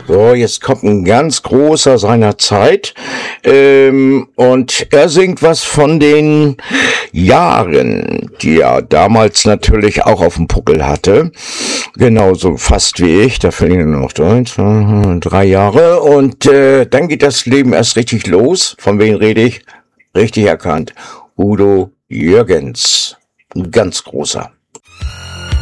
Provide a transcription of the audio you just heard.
So, jetzt kommt ein ganz großer seiner Zeit und er singt was von den Jahren, die er damals natürlich auch auf dem Puckel hatte. Genauso fast wie ich, da fehlen nur noch 3 Jahre und dann geht das Leben erst richtig los. Von wem rede ich? Richtig erkannt. Udo Jürgens. Ein ganz großer.